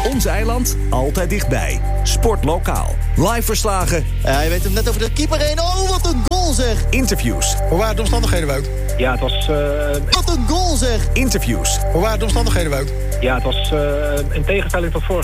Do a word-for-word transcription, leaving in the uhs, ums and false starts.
Ons eiland, altijd dichtbij. Sportlokaal. Live verslagen. Ja, je weet hem net over de keeper heen. Oh, wat een goal zeg! Interviews. Hoe waren de omstandigheden, Wout? Ja, het was... Uh... Wat een goal zeg! Interviews. Hoe waren de omstandigheden, Wout? Ja, het was uh, in tegenstelling tot vorig